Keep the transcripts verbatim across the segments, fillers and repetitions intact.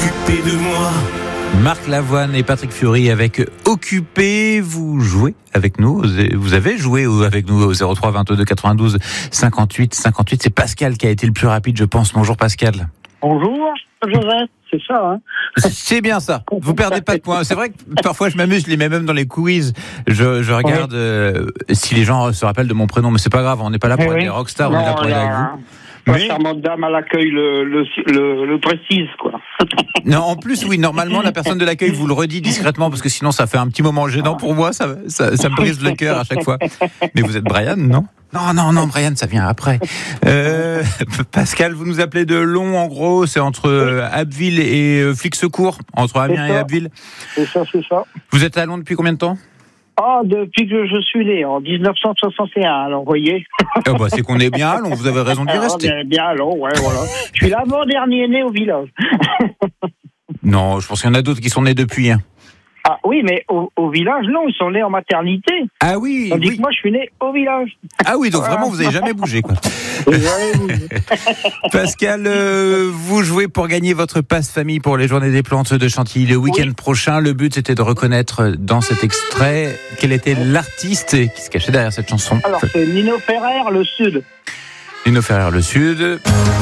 occupé de moi. Marc Lavoine et Patrick Fiori avec Occupé. Vous jouez avec nous, vous avez joué avec nous au zéro trois vingt-deux quatre-vingt-douze cinquante-huit cinquante-huit. C'est Pascal qui a été le plus rapide, je pense. Bonjour Pascal. Bonjour Joseph, c'est ça hein. C'est bien ça, vous perdez pas de points. C'est vrai que parfois je m'amuse, je les mets même dans les quiz. Je, je regarde oui. euh, si les gens se rappellent de mon prénom, mais c'est pas grave, on n'est pas là pour oui. être des rockstars, non, on est là pour être avec vous. La mais... charmante dame à l'accueil le, le, le, le précise, quoi. Non, en plus, oui, normalement, la personne de l'accueil vous le redit discrètement, parce que sinon, ça fait un petit moment gênant pour moi, ça, ça, ça me brise le cœur à chaque fois. Mais vous êtes Brian, non ? Non, non, non, Brian, ça vient après. Euh, Pascal, vous nous appelez de Long, en gros, c'est entre euh, Abbeville et euh, Flixecourt, entre Amiens et Abbeville. C'est ça, c'est ça. Vous êtes à Long depuis combien de temps ? Ah, depuis que je suis né, en dix-neuf cent soixante et un, alors vous voyez. Oh bah, c'est qu'on est bien à Long, vous avez raison d'y rester. On est bien à Long, ouais, voilà. Je suis l'avant-dernier né au village. Non, je pense qu'il y en a d'autres qui sont nés depuis. Hein. Ah oui, mais au, au village, non, ils sont nés en maternité. Ah oui. On dit oui. que moi, je suis né au village. Ah oui, donc voilà. Vraiment, vous n'avez jamais bougé, quoi. Jamais bougé. Pascal, euh, vous jouez pour gagner votre passe-famille pour les Journées des Plantes de Chantilly le week-end oui. prochain. Le but, c'était de reconnaître dans cet extrait quel était l'artiste qui se cachait derrière cette chanson. Alors, c'est Nino Ferrer, Le Sud. Nino Ferrer, Le Sud.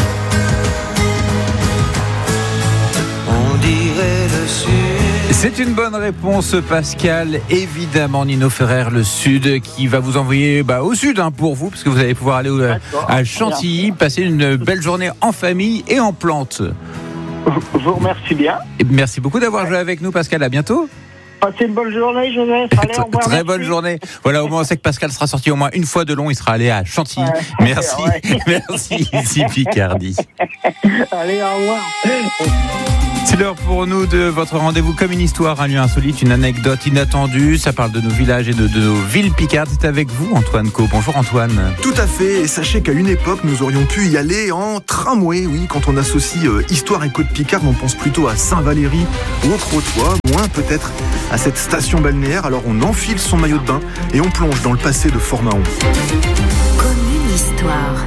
On dirait le Sud. C'est une bonne réponse, Pascal. Évidemment, Nino Ferrer, Le Sud, qui va vous envoyer bah, au Sud hein, pour vous, parce que vous allez pouvoir aller euh, à Chantilly, passer une belle journée en famille et en plantes. Je vous remercie bien. Et merci beaucoup d'avoir joué avec nous, Pascal. À bientôt. Passez une bonne journée, Joseph. Allez, au revoir. Très merci. bonne journée. Voilà, au moins on sait que Pascal sera sorti au moins une fois de Long. Il sera allé à Chantilly. Ouais. Merci, ouais. Merci, ici Picardie. Allez, au revoir. C'est l'heure pour nous de votre rendez-vous comme une histoire, un lieu insolite, une anecdote inattendue. Ça parle de nos villages et de, de nos villes picardes. C'est avec vous, Antoine Co. Bonjour Antoine. Tout à fait. Et sachez qu'à une époque, nous aurions pu y aller en tramway. Oui, quand on associe euh, histoire et côte picarde, on pense plutôt à Saint-Valery ou au Crotoy, moins peut-être à cette station balnéaire. Alors on enfile son maillot de bain et on plonge dans le passé de Fort-Mahon. Comme une histoire.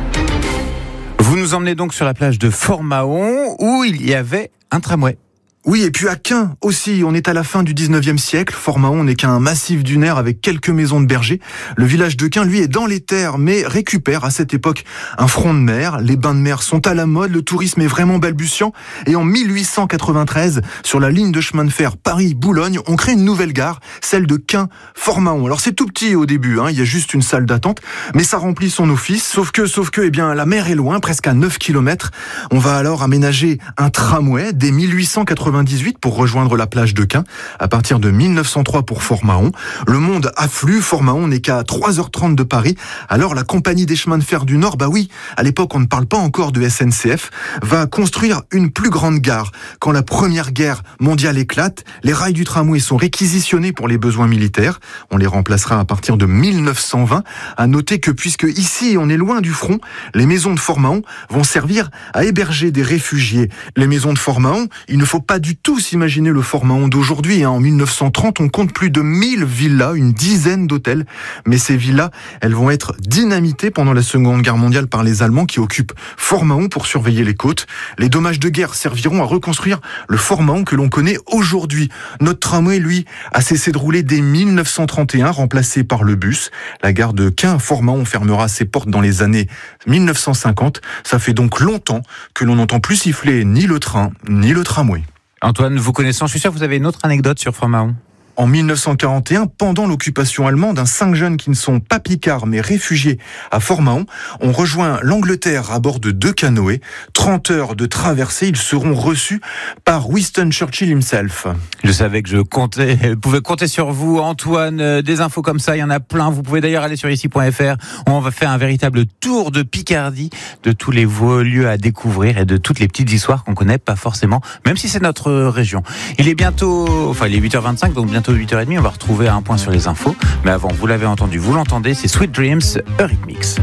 Vous nous emmenez donc sur la plage de Fort-Mahon où il y avait un tramway. Oui, et puis à Caen aussi, on est à la fin du dix-neuvième siècle. Fort-Mahon n'est qu'un massif dunaire avec quelques maisons de bergers. Le village de Caen, lui, est dans les terres, mais récupère à cette époque un front de mer. Les bains de mer sont à la mode, le tourisme est vraiment balbutiant. Et en mille huit cent quatre-vingt-treize, sur la ligne de chemin de fer Paris-Boulogne, on crée une nouvelle gare, celle de Caen-Fort-Mahon. Alors c'est tout petit au début, hein, il y a juste une salle d'attente, mais ça remplit son office. Sauf que, sauf que, eh bien, la mer est loin, presque à neuf kilomètres. On va alors aménager un tramway dès mille huit cent quatre-vingt-dix-huit pour rejoindre la plage de Caen. À partir de mille neuf cent trois pour Fort-Mahon, le monde afflue. Fort-Mahon n'est qu'à trois heures trente de Paris. Alors la compagnie des chemins de fer du Nord, bah oui, à l'époque on ne parle pas encore de S N C F, va construire une plus grande gare. Quand la première guerre mondiale éclate, les rails du tramway sont réquisitionnés pour les besoins militaires. On les remplacera à partir de mille neuf cent vingt. À noter que puisque ici on est loin du front, les maisons de Fort-Mahon vont servir à héberger des réfugiés. Les maisons de Fort-Mahon, il ne faut pas du tout s'imaginer le Fort-Mahon d'aujourd'hui. En mille neuf cent trente, on compte plus de mille villas, une dizaine d'hôtels. Mais ces villas, elles vont être dynamitées pendant la Seconde Guerre mondiale par les Allemands qui occupent Fort-Mahon pour surveiller les côtes. Les dommages de guerre serviront à reconstruire le Fort-Mahon que l'on connaît aujourd'hui. Notre tramway, lui, a cessé de rouler dès mille neuf cent trente et un, remplacé par le bus. La gare de Caen-Fort-Mahon fermera ses portes dans les années mille neuf cent cinquante. Ça fait donc longtemps que l'on n'entend plus siffler ni le train, ni le tramway. Antoine, vous connaissant, je suis sûr que vous avez une autre anecdote sur Fort-Mahon. En mille neuf cent quarante et un, pendant l'occupation allemande, un cinq jeunes qui ne sont pas picards mais réfugiés à Fort-Mahon ont rejoint l'Angleterre à bord de deux canoës. trente heures de traversée, ils seront reçus par Winston Churchill himself. Je savais que je comptais, je pouvais compter sur vous, Antoine. Des infos comme ça, il y en a plein. Vous pouvez d'ailleurs aller sur ici point f r. On va faire un véritable tour de Picardie, de tous les lieux à découvrir et de toutes les petites histoires qu'on connaît pas forcément, même si c'est notre région. Il est bientôt, enfin il est huit heures vingt-cinq, donc bientôt huit heures trente, on va retrouver un point sur les infos. Mais avant, vous l'avez entendu, vous l'entendez, c'est Sweet Dreams, Eurythmics.